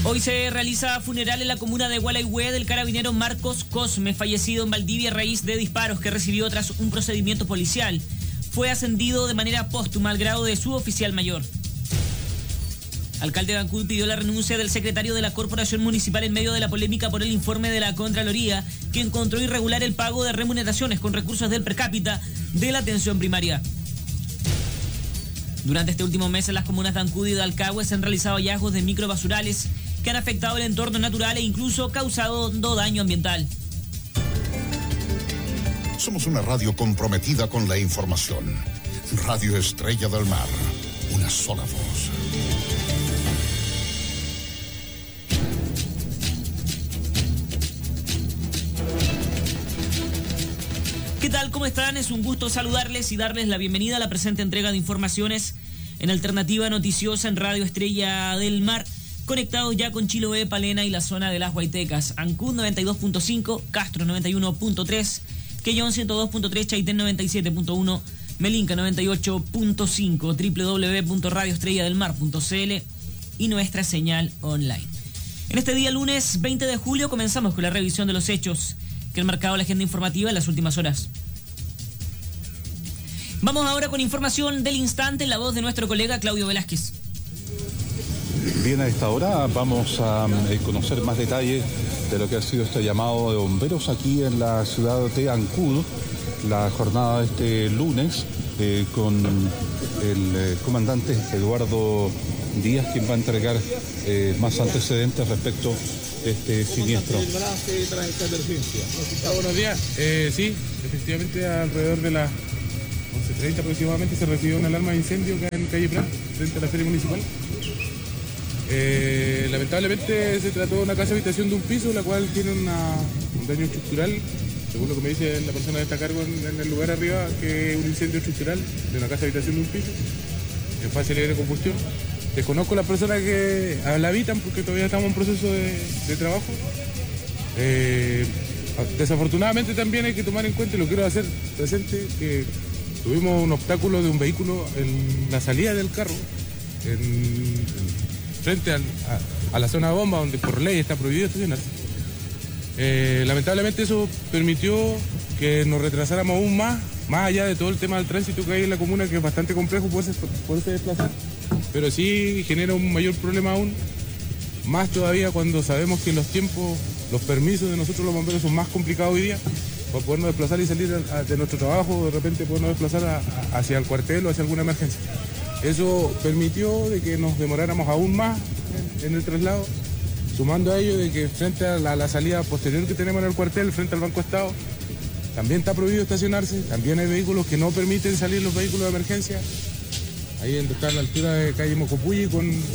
Hoy se realiza funeral en la comuna de Gualeguay del carabinero Marcos Cosme, fallecido en Valdivia a raíz de disparos que recibió tras un procedimiento policial. Fue ascendido de manera póstuma al grado de suboficial mayor. Alcalde de Ancud pidió la renuncia del secretario de la Corporación Municipal en medio de la polémica por el informe de la Contraloría, que encontró irregular el pago de remuneraciones con recursos del per cápita de la atención primaria. Durante este último mes en las comunas de Ancud y de Alcagüe se han realizado hallazgos de microbasurales que han afectado el entorno natural e incluso causado daño ambiental. Somos una radio comprometida con la información. Radio Estrella del Mar, una sola voz. ¿Qué tal? ¿Cómo están? Es un gusto saludarles y darles la bienvenida a la presente entrega de informaciones en Alternativa Noticiosa en Radio Estrella del Mar, conectados ya con Chiloé, Palena y la zona de las Huaytecas. Ancud 92.5, Castro 91.3, Quellón 102.3, Chaitén 97.1, Melinca 98.5, www.radioestrelladelmar.cl y nuestra señal online. En este día lunes 20 de julio comenzamos con la revisión de los hechos que han marcado la agenda informativa en las últimas horas. Vamos ahora con información del instante en la voz de nuestro colega Claudio Velázquez. Bien, a esta hora vamos a conocer más detalles de lo que ha sido este llamado de bomberos aquí en la ciudad de Ancud, la jornada de este lunes con el comandante Eduardo Díaz, quien va a entregar más antecedentes respecto de este siniestro. Buenos días. Sí, efectivamente alrededor de las 11:30 aproximadamente se recibió una alarma de incendio acá en calle Prat, frente a la feria municipal. Lamentablemente se trató de una casa habitación de un piso, la cual tiene un daño estructural, según lo que me dice la persona que está a cargo en el lugar arriba, que es un incendio estructural de una casa habitación de un piso, en fase libre de combustión. Desconozco las personas que la habitan porque todavía estamos en proceso de trabajo. Desafortunadamente también hay que tomar en cuenta, y lo quiero hacer presente, que tuvimos un obstáculo de un vehículo en la salida del carro, frente a la zona de bomba, donde por ley está prohibido estacionarse. Lamentablemente eso permitió que nos retrasáramos aún más allá de todo el tema del tránsito que hay en la comuna, que es bastante complejo poderse desplazar, pero sí genera un mayor problema aún, más todavía cuando sabemos que los tiempos, los permisos de nosotros los bomberos son más complicados hoy día, para podernos desplazar y salir de nuestro trabajo, de repente podernos desplazar hacia el cuartel o hacia alguna emergencia. Eso permitió de que nos demoráramos aún más en el traslado, sumando a ello de que frente a la salida posterior que tenemos en el cuartel, frente al Banco Estado, también está prohibido estacionarse, también hay vehículos que no permiten salir, los vehículos de emergencia. Ahí donde está a la altura de calle Mocopulli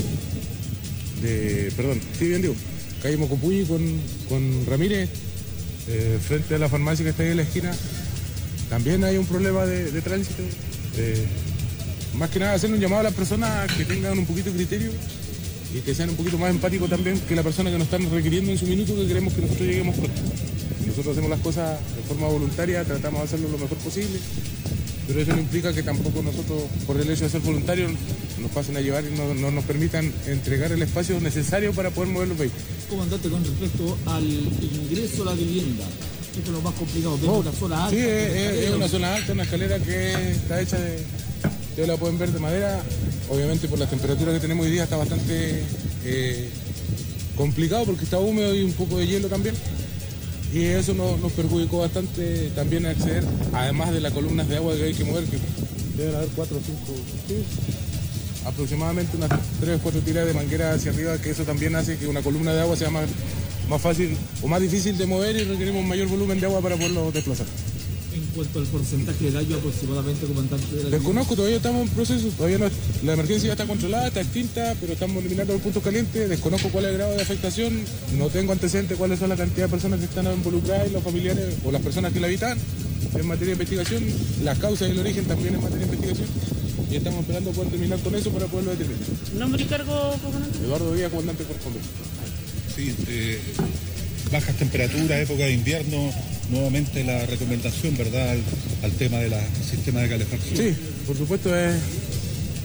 calle Mocopulli con Ramírez, frente a la farmacia que está ahí en la esquina, también hay un problema de tránsito. Más que nada hacer un llamado a las personas que tengan un poquito de criterio y que sean un poquito más empáticos también que la persona que nos están requiriendo en su minuto, que queremos que nosotros lleguemos pronto. Nosotros hacemos las cosas de forma voluntaria, tratamos de hacerlo lo mejor posible, pero eso no implica que tampoco nosotros, por el hecho de ser voluntarios, nos pasen a llevar y no nos permitan entregar el espacio necesario para poder mover los vehículos. Comandante, con respecto al ingreso a la vivienda, ¿qué es lo más complicado? ¿Es una zona alta? Sí, es una zona alta, una escalera que está hecha de... Ustedes la pueden ver de madera, obviamente por las temperaturas que tenemos hoy día está bastante complicado porque está húmedo y un poco de hielo también. Y eso nos perjudicó bastante también a acceder, además de las columnas de agua que hay que mover, que deben haber 4 o 5, aproximadamente unas 3 o 4 tiras de manguera hacia arriba, que eso también hace que una columna de agua sea más fácil o más difícil de mover y requerimos mayor volumen de agua para poderlo desplazar. En cuanto al porcentaje de daño aproximadamente, comandante de la desconozco, todavía estamos en proceso, todavía no, la emergencia ya está controlada, está extinta, pero estamos eliminando los puntos calientes, desconozco cuál es el grado de afectación, no tengo antecedentes cuáles son la cantidad de personas que están involucradas y los familiares o las personas que la habitan en materia de investigación, las causas y el origen también en materia de investigación, y estamos esperando poder terminar con eso para poderlo determinar. ¿Nombre y cargo, comandante? Eduardo Díaz, comandante correspondiente. Sí, bajas temperaturas, época de invierno, nuevamente la recomendación, ¿verdad?, al tema del sistema de calefacción. Sí, por supuesto,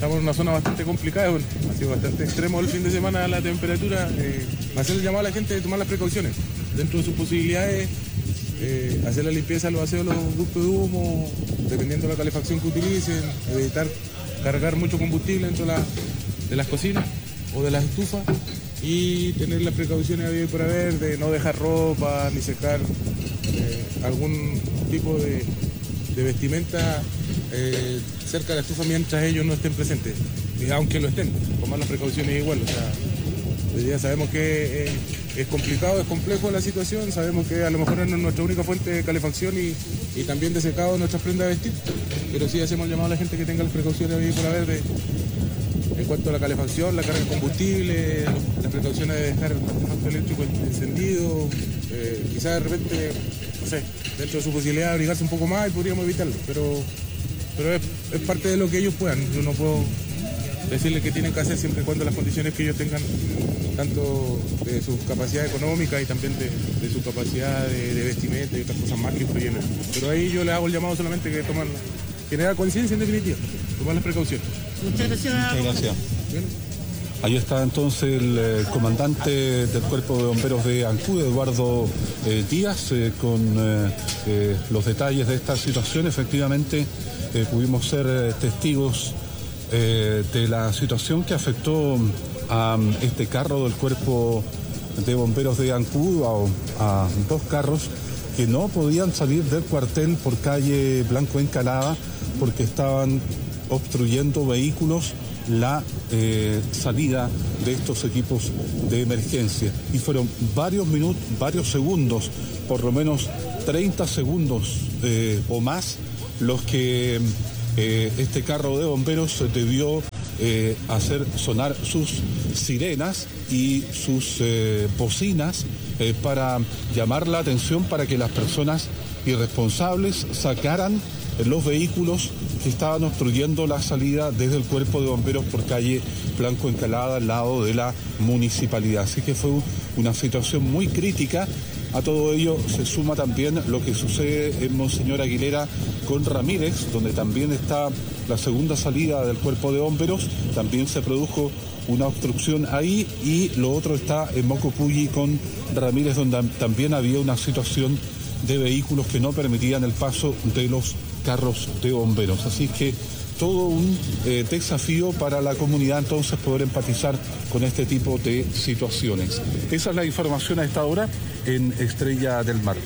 estamos en una zona bastante complicada, bueno, ha sido bastante extremo el fin de semana la temperatura, hacer el llamado a la gente de tomar las precauciones, dentro de sus posibilidades, hacer la limpieza, los aseos, los ductos de humo, dependiendo de la calefacción que utilicen, evitar cargar mucho combustible dentro de las cocinas o de las estufas y tener las precauciones habidas y por haber de no dejar ropa ni secar algún tipo de vestimenta cerca de la estufa mientras ellos no estén presentes, aunque lo estén, tomar las precauciones igual. O sea, hoy día sabemos que es complicado, es complejo la situación, sabemos que a lo mejor no es nuestra única fuente de calefacción y también de secado de nuestras prendas de vestir, pero sí hacemos el llamado a la gente que tenga las precauciones habidas y por haber en cuanto a la calefacción, la carga de combustible, las precauciones de dejar el artefacto eléctrico encendido, quizás de repente, no sé, dentro de su posibilidad de abrigarse un poco más y podríamos evitarlo, pero es parte de lo que ellos puedan. Yo no puedo decirles qué tienen que hacer siempre y cuando las condiciones que ellos tengan, tanto de su capacidad económica y también de su capacidad de vestimenta y otras cosas más que influyen. Pero ahí yo les hago el llamado solamente que toman, generar conciencia en definitiva, tomar las precauciones. Muchas gracias. Muchas gracias. Bien. Ahí está entonces el comandante del Cuerpo de Bomberos de Ancud, Eduardo Díaz, con los detalles de esta situación. Efectivamente, pudimos ser testigos de la situación que afectó a este carro del Cuerpo de Bomberos de Ancud, a dos carros que no podían salir del cuartel por calle Blanco Encalada porque estaban obstruyendo vehículos la salida de estos equipos de emergencia. Y fueron varios minutos, varios segundos, por lo menos 30 segundos o más, los que este carro de bomberos debió hacer sonar sus sirenas y sus bocinas para llamar la atención para que las personas irresponsables sacaran los vehículos que estaban obstruyendo la salida desde el Cuerpo de Bomberos por calle Blanco Encalada al lado de la municipalidad. Así que fue una situación muy crítica. A todo ello se suma también lo que sucede en Monseñor Aguilera con Ramírez, donde también está la segunda salida del Cuerpo de Bomberos. También se produjo una obstrucción ahí, y lo otro está en Mocopulli con Ramírez, donde también había una situación de vehículos que no permitían el paso de los carros de bomberos. Así que todo un desafío para la comunidad entonces poder empatizar con este tipo de situaciones. Esa es la información a esta hora en Estrella del Mar.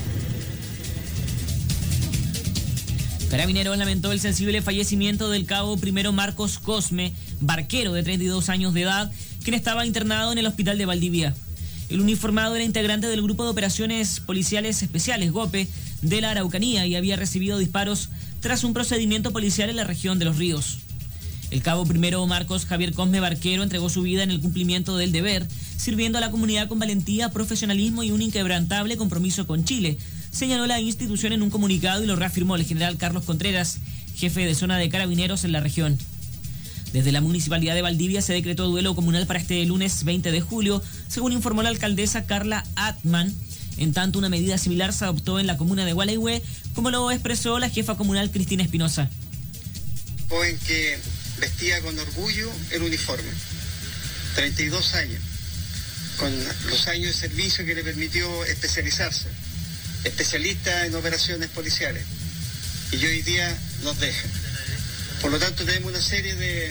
Carabineros lamentó el sensible fallecimiento del cabo primero Marcos Cosme, barquero de 32 años de edad, quien estaba internado en el hospital de Valdivia. El uniformado era integrante del Grupo de Operaciones Policiales Especiales, GOPE, de la Araucanía, y había recibido disparos tras un procedimiento policial en la región de Los Ríos. El cabo primero Marcos Javier Cosme Barquero entregó su vida en el cumplimiento del deber, sirviendo a la comunidad con valentía, profesionalismo y un inquebrantable compromiso con Chile, señaló la institución en un comunicado, y lo reafirmó el general Carlos Contreras, jefe de zona de Carabineros en la región. Desde la Municipalidad de Valdivia se decretó duelo comunal para este lunes 20 de julio, según informó la alcaldesa Carla Atman. En tanto, una medida similar se adoptó en la comuna de Gualeguay, como lo expresó la jefa comunal Cristina Espinosa. Joven que vestía con orgullo el uniforme, 32 años, con los años de servicio que le permitió especializarse, especialista en operaciones policiales, y hoy día nos deja. Por lo tanto, tenemos una serie de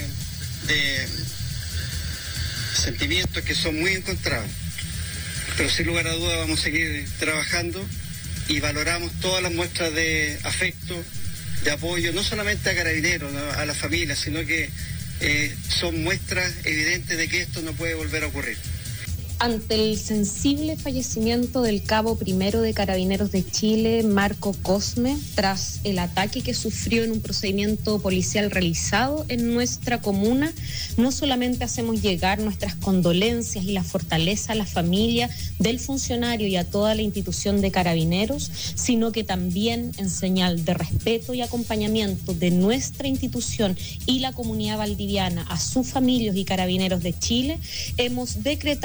sentimientos que son muy encontrados, pero sin lugar a dudas vamos a seguir trabajando y valoramos todas las muestras de afecto, de apoyo, no solamente a Carabineros, ¿no?, a la familia, sino que son muestras evidentes de que esto no puede volver a ocurrir. Ante el sensible fallecimiento del cabo primero de Carabineros de Chile, Marco Cosme, tras el ataque que sufrió en un procedimiento policial realizado en nuestra comuna, no solamente hacemos llegar nuestras condolencias y la fortaleza a la familia del funcionario y a toda la institución de Carabineros, sino que también, en señal de respeto y acompañamiento de nuestra institución y la comunidad valdiviana a sus familias y Carabineros de Chile, hemos decretado duelo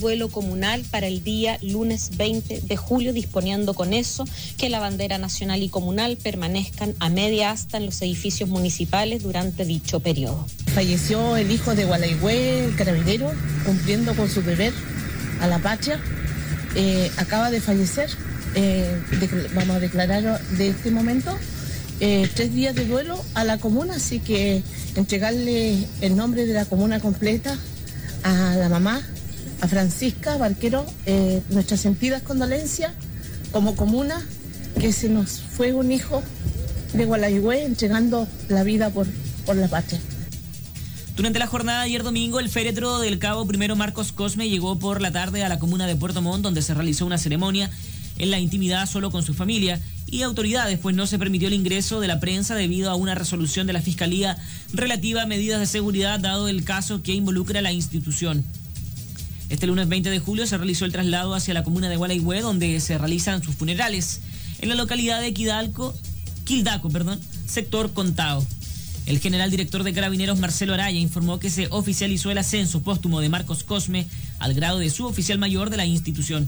duelo comunal para el día lunes 20 de julio, disponiendo con eso que la bandera nacional y comunal permanezcan a media asta en los edificios municipales durante dicho periodo. Falleció el hijo de Gualaigüe, el carabinero, cumpliendo con su deber a la patria. Acaba de fallecer. Vamos a declarar de este momento 3 días de duelo a la comuna, así que entregarle el nombre de la comuna completa a la mamá, a Francisca Barquero, nuestras sentidas condolencias como comuna, que se nos fue un hijo de Gualaigüe entregando la vida por la patria. Durante la jornada de ayer domingo, el féretro del cabo primero Marcos Cosme llegó por la tarde a la comuna de Puerto Montt, donde se realizó una ceremonia en la intimidad solo con su familia y autoridades, pues no se permitió el ingreso de la prensa debido a una resolución de la Fiscalía relativa a medidas de seguridad, dado el caso que involucra a la institución. Este lunes 20 de julio se realizó el traslado hacia la comuna de Gualaigüe, donde se realizan sus funerales, en la localidad de Quildaco, sector Contao. El general director de Carabineros, Marcelo Araya, informó que se oficializó el ascenso póstumo de Marcos Cosme al grado de suboficial mayor de la institución.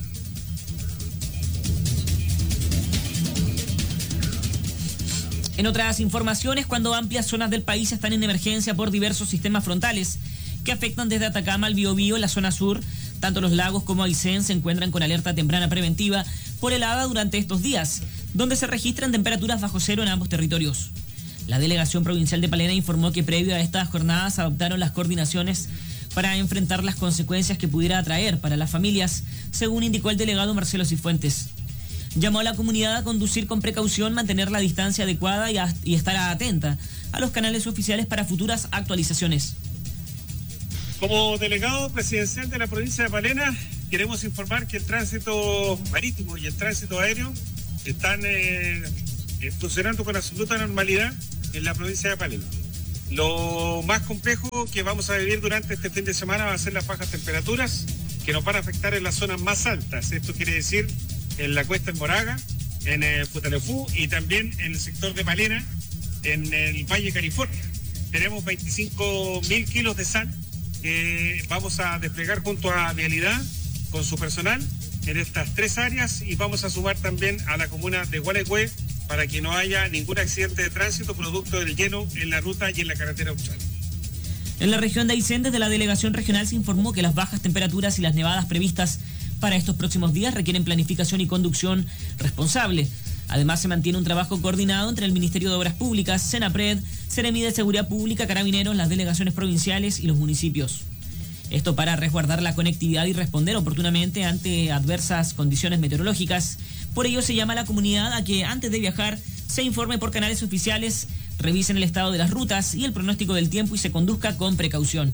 En otras informaciones, cuando amplias zonas del país están en emergencia por diversos sistemas frontales que afectan desde Atacama al Biobío en la zona sur, tanto los lagos como Aysén se encuentran con alerta temprana preventiva por helada durante estos días, donde se registran temperaturas bajo cero en ambos territorios. La Delegación Provincial de Palena informó que previo a estas jornadas adoptaron las coordinaciones para enfrentar las consecuencias que pudiera atraer para las familias, según indicó el delegado Marcelo Cifuentes. Llamó a la comunidad a conducir con precaución, mantener la distancia adecuada y estar atenta a los canales oficiales para futuras actualizaciones. Como delegado presidencial de la provincia de Palena, queremos informar que el tránsito marítimo y el tránsito aéreo están funcionando con absoluta normalidad en la provincia de Palena. Lo más complejo que vamos a vivir durante este fin de semana va a ser las bajas temperaturas que nos van a afectar en las zonas más altas. Esto quiere decir en la cuesta en Moraga, en Futalefú y también en el sector de Palena, en el Valle California. Tenemos 25.000 kilos de sal que vamos a desplegar junto a Vialidad con su personal en estas 3 áreas y vamos a sumar también a la comuna de Gualeguay para que no haya ningún accidente de tránsito producto del lleno en la ruta y en la carretera austral. En la región de Aysén, desde la delegación regional se informó que las bajas temperaturas y las nevadas previstas para estos próximos días requieren planificación y conducción responsable. Además, se mantiene un trabajo coordinado entre el Ministerio de Obras Públicas, Senapred, Seremi de Seguridad Pública, Carabineros, las delegaciones provinciales y los municipios. Esto para resguardar la conectividad y responder oportunamente ante adversas condiciones meteorológicas. Por ello, se llama a la comunidad a que antes de viajar se informe por canales oficiales, revisen el estado de las rutas y el pronóstico del tiempo y se conduzca con precaución.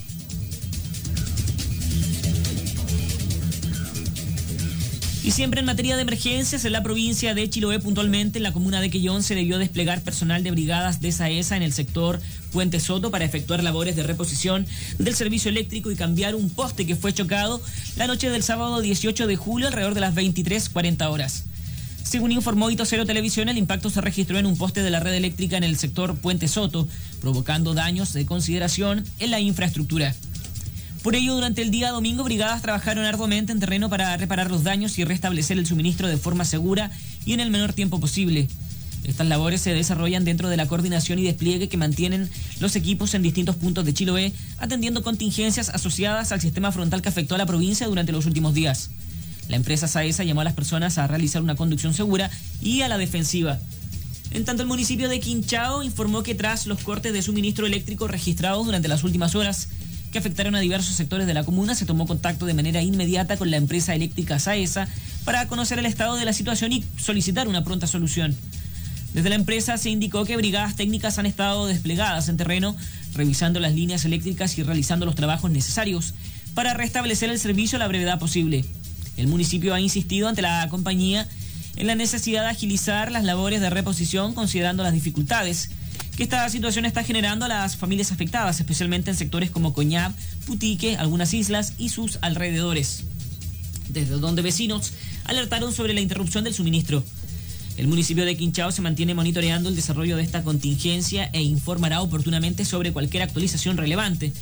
Y siempre en materia de emergencias, en la provincia de Chiloé, puntualmente en la comuna de Quellón, se debió desplegar personal de brigadas de SAESA en el sector Puente Soto para efectuar labores de reposición del servicio eléctrico y cambiar un poste que fue chocado la noche del sábado 18 de julio alrededor de las 23:40 horas. Según informó Hito Cero Televisión, el impacto se registró en un poste de la red eléctrica en el sector Puente Soto, provocando daños de consideración en la infraestructura. Por ello, durante el día domingo, brigadas trabajaron arduamente en terreno para reparar los daños y restablecer el suministro de forma segura y en el menor tiempo posible. Estas labores se desarrollan dentro de la coordinación y despliegue que mantienen los equipos en distintos puntos de Chiloé, atendiendo contingencias asociadas al sistema frontal que afectó a la provincia durante los últimos días. La empresa SAESA llamó a las personas a realizar una conducción segura y a la defensiva. En tanto, el municipio de Quinchao informó que tras los cortes de suministro eléctrico registrados durante las últimas horas, que afectaron a diversos sectores de la comuna, se tomó contacto de manera inmediata con la empresa eléctrica SAESA para conocer el estado de la situación y solicitar una pronta solución. Desde la empresa se indicó que brigadas técnicas han estado desplegadas en terreno, revisando las líneas eléctricas y realizando los trabajos necesarios para restablecer el servicio a la brevedad posible. El municipio ha insistido ante la compañía en la necesidad de agilizar las labores de reposición, considerando las dificultades que esta situación está generando a las familias afectadas, especialmente en sectores como Coñab, Putique, algunas islas y sus alrededores, desde donde vecinos alertaron sobre la interrupción del suministro. El municipio de Quinchao se mantiene monitoreando el desarrollo de esta contingencia e informará oportunamente sobre cualquier actualización relevante.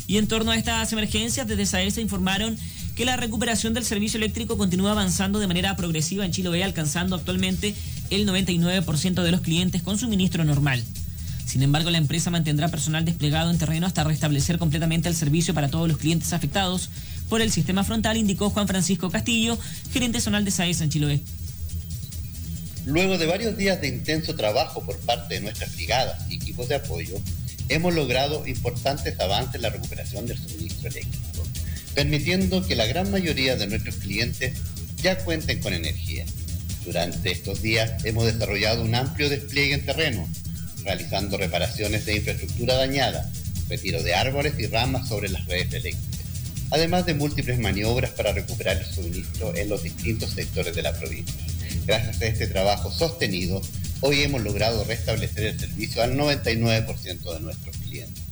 Y en torno a estas emergencias, desde SAESA informaron que la recuperación del servicio eléctrico continúa avanzando de manera progresiva en Chiloé, alcanzando actualmente el 99% de los clientes con suministro normal. Sin embargo, la empresa mantendrá personal desplegado en terreno hasta restablecer completamente el servicio para todos los clientes afectados por el sistema frontal, indicó Juan Francisco Castillo, gerente zonal de SAESA en Chiloé. Luego de varios días de intenso trabajo por parte de nuestras brigadas y equipos de apoyo, hemos logrado importantes avances en la recuperación del suministro eléctrico, permitiendo que la gran mayoría de nuestros clientes ya cuenten con energía. Durante estos días hemos desarrollado un amplio despliegue en terreno, realizando reparaciones de infraestructura dañada, retiro de árboles y ramas sobre las redes eléctricas, además de múltiples maniobras para recuperar el suministro en los distintos sectores de la provincia. Gracias a este trabajo sostenido, hoy hemos logrado restablecer el servicio al 99% de nuestros clientes.